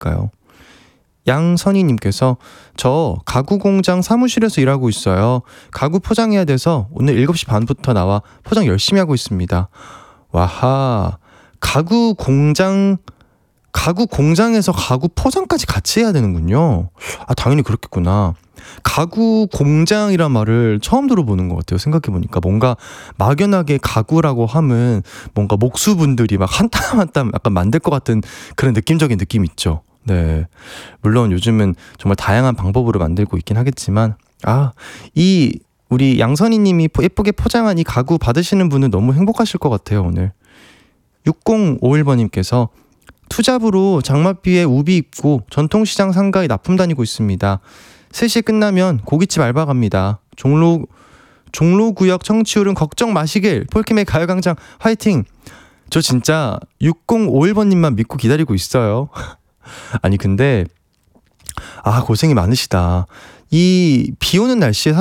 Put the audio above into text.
있을까요? 양선희님께서 저 가구 공장 사무실에서 일하고 있어요. 가구 포장해야 돼서 오늘 7시 반부터 나와 포장 열심히 하고 있습니다. 와하, 가구 공장에서 가구 포장까지 같이 해야 되는군요. 아, 당연히 그렇겠구나. 가구 공장이란 말을 처음 들어보는 것 같아요. 생각해보니까 뭔가 막연하게 가구라고 하면 뭔가 목수분들이 막 한 땀 한 땀 약간 만들 것 같은 그런 느낌적인 느낌 있죠. 네, 물론 요즘은 정말 다양한 방법으로 만들고 있긴 하겠지만, 우리 양선희님이 예쁘게 포장한 이 가구 받으시는 분은 너무 행복하실 것 같아요. 오늘 6051번님께서 투잡으로 장맛비에 우비 입고 전통시장 상가에 납품 다니고 있습니다. 3시에 끝나면 고깃집 알바 갑니다. 종로구역 청취율은 걱정 마시길. 폴킴의 가요광장 화이팅. 저 진짜 6051번님만 믿고 기다리고 있어요. 아니 근데 고생이 많으시다. 이 비 오는 날씨에